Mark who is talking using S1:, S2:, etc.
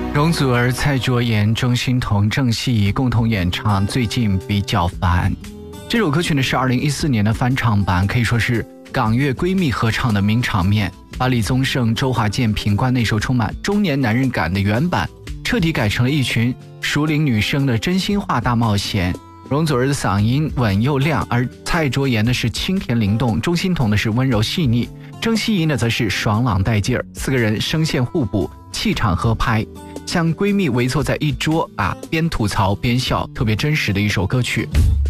S1: 容祖儿、蔡卓妍、钟欣桐、郑希怡共同演唱《最近比较烦》。这首歌曲呢是2014年的翻唱版，可以说是港乐闺蜜合唱的名场面，把李宗盛、周华健、品冠那首充满中年男人感的原版彻底改成了一群熟龄女生的真心话大冒险。容祖儿的嗓音稳又亮，而蔡卓妍的是清甜灵动，钟欣桐的是温柔细腻，郑希怡呢则是爽朗带劲儿，四个人声线互补，气场合拍，像闺蜜围坐在一桌边吐槽边笑，特别真实的一首歌曲。